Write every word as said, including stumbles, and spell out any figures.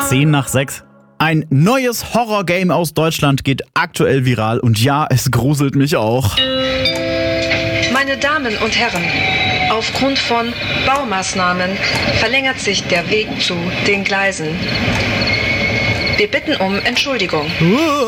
zehn nach sechs. Ein neues Horrorgame aus Deutschland geht aktuell viral und ja, es gruselt mich auch. Meine Damen und Herren, aufgrund von Baumaßnahmen verlängert sich der Weg zu den Gleisen. Wir bitten um Entschuldigung.